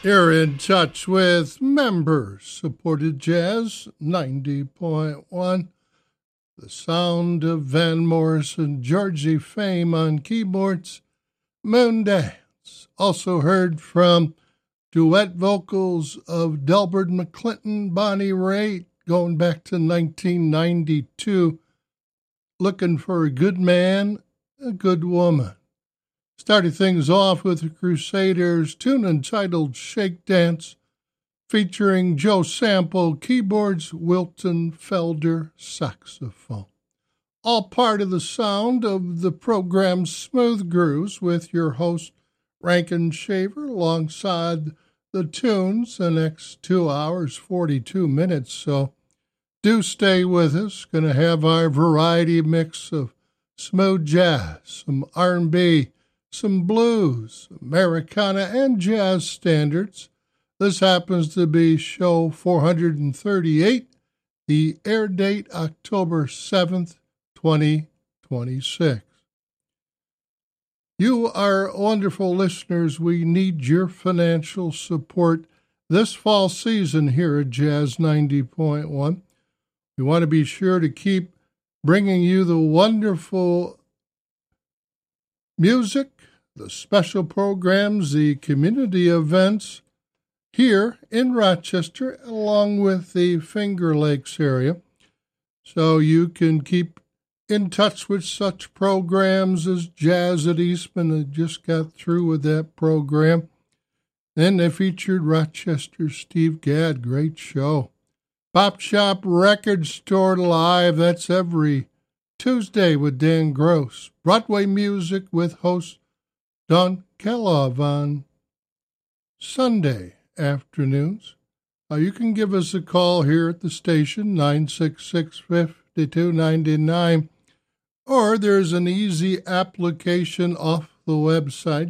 You're in touch with member-supported Jazz 90.1. The sound of Van Morrison, Georgie Fame on keyboards, Moondance. Also heard from duet vocals of Delbert McClinton, Bonnie Raitt, going back to 1992. Looking for a good man, a good woman. Started things off with the Crusaders' tune entitled Shake Dance, featuring Joe Sample, keyboards, Wilton Felder, saxophone. All part of the sound of the program Smooth Grooves with your host, Rankin Shaver, alongside the tunes the next 2 hours, 42 minutes. So do stay with us. Going to have our variety mix of smooth jazz, some R&B, some blues, Americana, and jazz standards. This happens to be show 438, the air date October 7th, 2026. You are wonderful listeners. We need your financial support this fall season here at Jazz 90.1. We want to be sure to keep bringing you the wonderful music, the special programs, the community events here in Rochester, along with the Finger Lakes area. So you can keep in touch with such programs as Jazz at Eastman. I just got through with that program. Then they featured Rochester Steve Gadd. Great show. Pop Shop Record Store Live. That's every Tuesday with Dan Gross. Broadway music with host Don Kellogg on Sunday afternoons. You can give us a call here at the station, 966-5299, or there's an easy application off the website,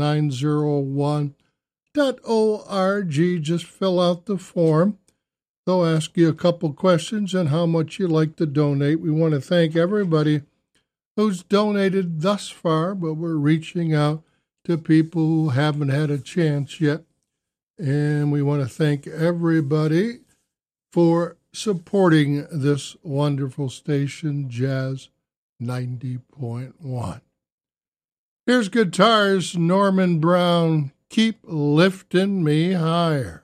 jazz901.org. Just fill out the form. They'll ask you a couple questions and how much you like to donate. We want to thank everybody who's donated thus far, but we're reaching out to people who haven't had a chance yet. And we want to thank everybody for supporting this wonderful station, Jazz 90.1. Here's guitars, Norman Brown, Keep Lifting Me Higher.